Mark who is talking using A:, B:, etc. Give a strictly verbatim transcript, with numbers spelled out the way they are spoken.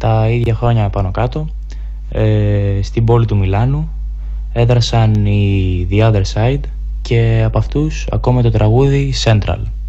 A: τα ίδια χρόνια πάνω κάτω, ε, στην πόλη του Μιλάνου. Έδρασαν οι The Other Side και από αυτούς ακόμα το τραγούδι Central.